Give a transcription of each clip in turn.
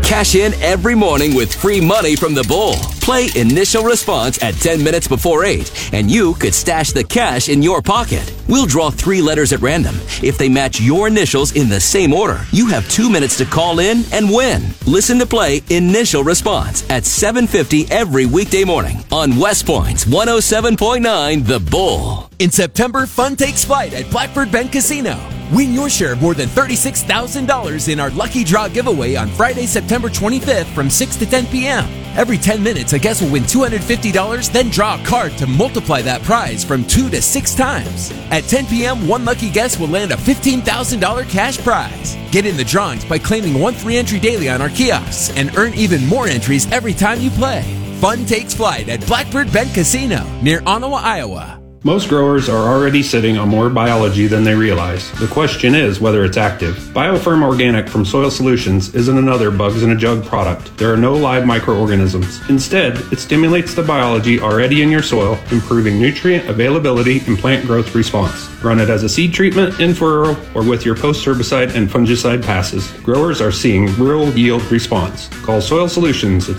Cash in every morning with free money from the Bull. Play Initial Response at 10 minutes before 8, and you could stash the cash in your pocket. We'll draw 3 letters at random. If they match your initials in the same order, you have 2 minutes to call in and win. Listen to Play Initial Response at 7:50 every weekday morning on West Point's 107.9 The Bull. In September, fun takes flight at Blackbird Bend Casino. Win your share of more than $36,000 in our Lucky Draw giveaway on Friday, September 25th from 6 to 10 p.m. Every 10 minutes, a guest will win $250, then draw a card to multiply that prize from 2 to 6 times. At 10 p.m., one lucky guest will land a $15,000 cash prize. Get in the drawings by claiming 1 free entry daily on our kiosks and earn even more entries every time you play. Fun takes flight at Blackbird Bend Casino near Ottawa, Iowa. Most growers are already sitting on more biology than they realize. The question is whether it's active. BioFirm Organic from Soil Solutions isn't another bugs in a jug product. There are no live microorganisms. Instead, it stimulates the biology already in your soil, improving nutrient availability and plant growth response. Run it as a seed treatment, in furrow, or with your post-herbicide and fungicide passes. Growers are seeing real yield response. Call Soil Solutions at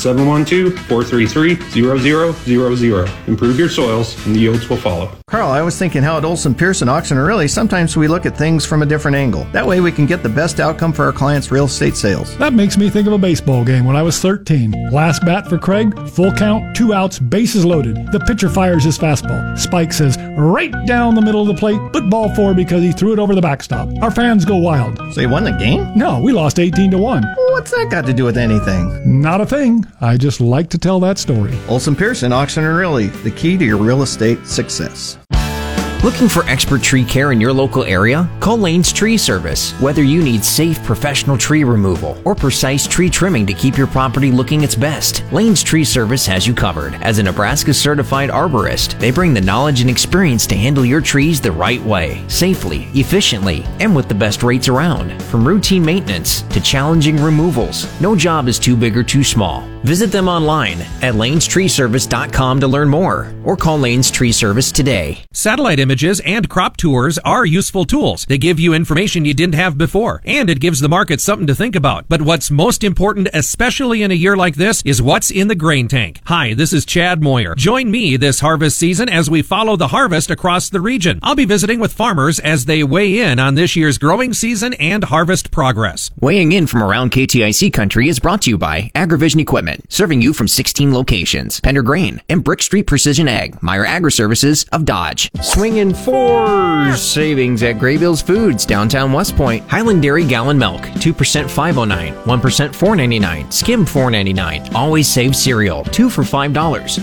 712-433-0000. Improve your soils and the yields will follow. Carl, I was thinking how at Olson Pearson Auction and Really, sometimes we look at things from a different angle. That way we can get the best outcome for our clients' real estate sales. That makes me think of a baseball game when I was 13. Last bat for Craig, full count, 2 outs, bases loaded. The pitcher fires his fastball. Spike says, right down the middle of the plate, but ball 4 because he threw it over the backstop. Our fans go wild. So you won the game? No, we lost 18-1. What's that got to do with anything? Not a thing. I just like to tell that story. Olson Pearson Auction and Really, the key to your real estate success. Looking for expert tree care in your local area? Call Lane's Tree Service. Whether you need safe professional tree removal or precise tree trimming to keep your property looking its best, Lane's Tree Service has you covered. As a Nebraska certified arborist, they bring the knowledge and experience to handle your trees the right way, safely, efficiently, and with the best rates around. From routine maintenance to challenging removals, no job is too big or too small. Visit them online at lanestreeservice.com to learn more, or call Lane's Tree Service today. Satellite images and crop tours are useful tools. They give you information you didn't have before, and it gives the market something to think about. But what's most important, especially in a year like this, is what's in the grain tank. Hi, this is Chad Moyer. Join me this harvest season as we follow the harvest across the region. I'll be visiting with farmers as they weigh in on this year's growing season and harvest progress. Weighing in from around KTIC country is brought to you by AgriVision Equipment, serving you from 16 locations. Pender Grain and Brick Street Precision Ag, Meyer Agri-Services of Dodge. Swinging 4 savings at Graybills Foods, downtown West Point. Highland Dairy gallon milk, 2% $5.09, 1% $4.99, skim $4.99. Always Save cereal, 2 for $5.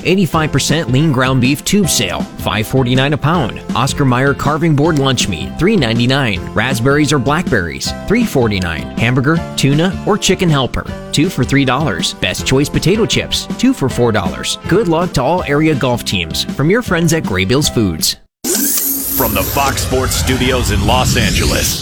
85% lean ground beef tube sale, $5.49 a pound. Oscar Mayer carving board lunch meat, $3.99. Raspberries or blackberries, $3.49. Hamburger, tuna, or chicken helper, 2 for $3. Best Choice potato chips, 2 for $4. Good luck to all area golf teams from your friends at Graybills Foods. From the Fox Sports Studios in Los Angeles,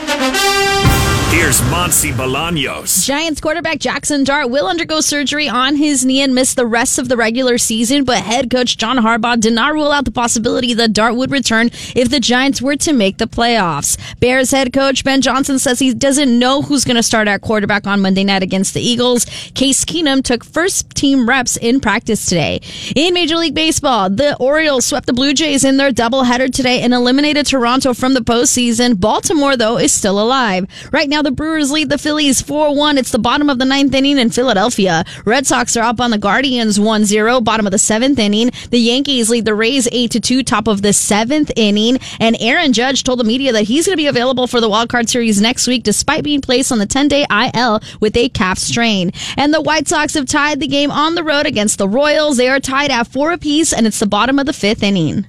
here's Monty Bolaños. Giants quarterback Jackson Dart will undergo surgery on his knee and miss the rest of the regular season, but head coach John Harbaugh did not rule out the possibility that Dart would return if the Giants were to make the playoffs. Bears head coach Ben Johnson says he doesn't know who's going to start at quarterback on Monday night against the Eagles. Case Keenum took first-team reps in practice today. In Major League Baseball, the Orioles swept the Blue Jays in their doubleheader today and eliminated Toronto from the postseason. Baltimore, though, is still alive. Right now, the Brewers lead the Phillies 4-1. It's the bottom of the 9th inning in Philadelphia. Red Sox are up on the Guardians 1-0, bottom of the 7th inning. The Yankees lead the Rays 8-2, top of the 7th inning. And Aaron Judge told the media that he's going to be available for the Wild Card Series next week, despite being placed on the 10-day IL with a calf strain. And the White Sox have tied the game on the road against the Royals. They are tied at 4 apiece, and it's the bottom of the 5th inning.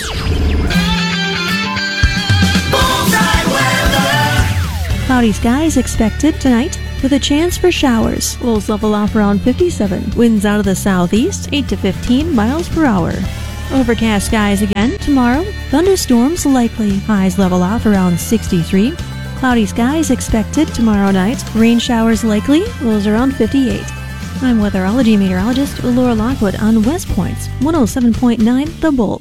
Cloudy skies expected tonight with a chance for showers. Lows level off around 57. Winds out of the southeast 8 to 15 miles per hour. Overcast skies again tomorrow. Thunderstorms likely. Highs level off around 63. Cloudy skies expected tomorrow night. Rain showers likely. Lows around 58. I'm weatherology meteorologist Laura Lockwood on West Point's 107.9 The Bull.